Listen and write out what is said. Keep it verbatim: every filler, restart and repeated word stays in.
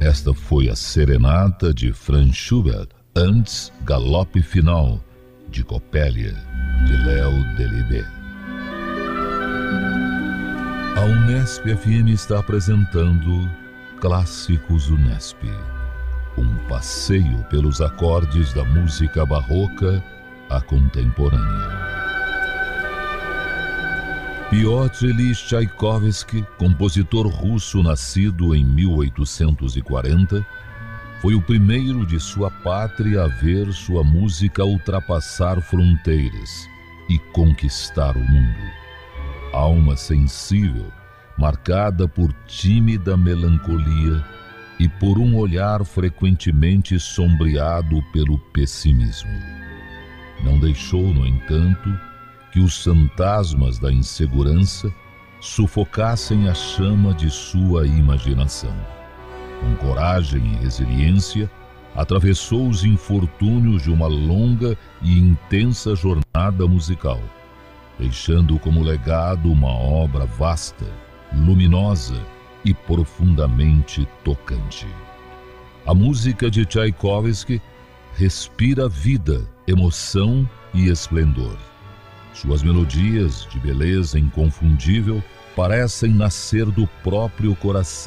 Esta foi a Serenata de Franz Schubert, antes Galope Final, de Coppelia, de Léo Delibes. A Unesp F M está apresentando Clássicos Unesp, um passeio pelos acordes da música barroca à contemporânea. Piotr Ilyich Tchaikovsky, compositor russo nascido em mil oitocentos e quarenta, foi o primeiro de sua pátria a ver sua música ultrapassar fronteiras e conquistar o mundo. Alma sensível, marcada por tímida melancolia e por um olhar frequentemente sombreado pelo pessimismo. Não deixou, no entanto, que os fantasmas da insegurança sufocassem a chama de sua imaginação. Com coragem e resiliência, atravessou os infortúnios de uma longa e intensa jornada musical, deixando como legado uma obra vasta, luminosa e profundamente tocante. A música de Tchaikovsky respira vida, emoção e esplendor. Suas melodias, de beleza inconfundível, parecem nascer do próprio coração